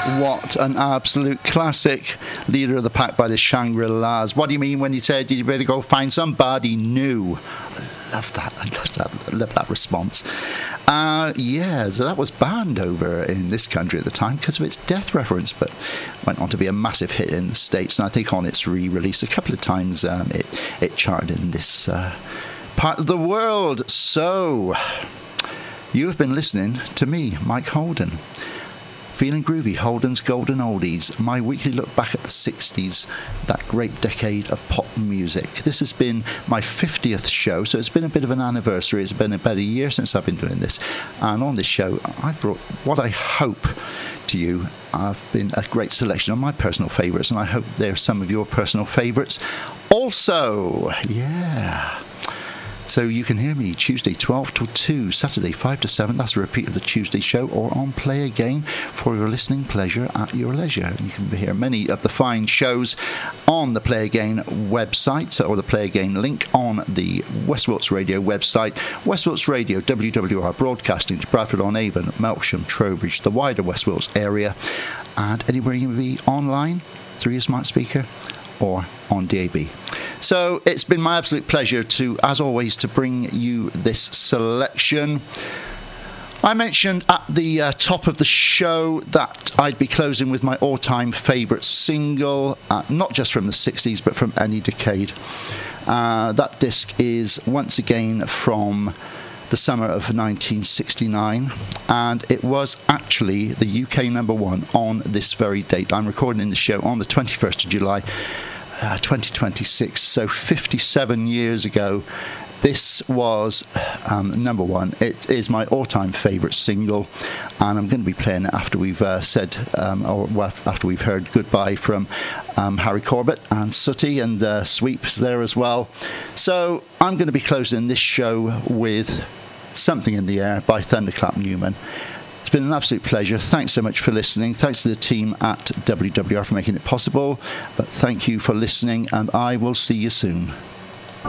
What an absolute classic. Leader of the Pack by the Shangri-Las. What do you mean when you said you better go find somebody new? I love that response. So that was banned over in this country at the time because of its death reference, but went on to be a massive hit in the States, and I think on its re-release a couple of times it charted in this part of the world. So you have been listening to me, Mike Holden. Feeling Groovy, Holden's Golden Oldies, my weekly look back at the 60s, that great decade of pop music. This has been my 50th show, so it's been a bit of an anniversary. It's been about a year since I've been doing this. And on this show, I've brought what I hope to you have been a great selection of my personal favourites, and I hope they're some of your personal favourites also. Yeah. So you can hear me Tuesday 12 till 2, Saturday 5 to 7. That's a repeat of the Tuesday show, or on Play Again for your listening pleasure at your leisure. You can hear many of the fine shows on the Play Again website, or the Play Again link on the West Wilts Radio website. West Wilts Radio, WWR, broadcasting to Bradford-on-Avon, Melksham, Trowbridge, the wider West Wilts area, and anywhere you can be online through your smart speaker or on DAB. So it's been my absolute pleasure to, as always, to bring you this selection. I mentioned at the top of the show that I'd be closing with my all-time favourite single, not just from the 60s, but from any decade. That disc is once again from the summer of 1969, and it was actually the UK number one on this very date. I'm recording the show on the 21st of July 2026, so 57 years ago this was number one. It is my all-time favourite single, and I'm going to be playing it after we've after we've heard goodbye from Harry Corbett and Sooty, and Sweep's there as well. So I'm going to be closing this show with Something in the Air by Thunderclap Newman. It's been an absolute pleasure. Thanks so much for listening. Thanks to the team at WWR for making it possible. But thank you for listening, and I will see you soon.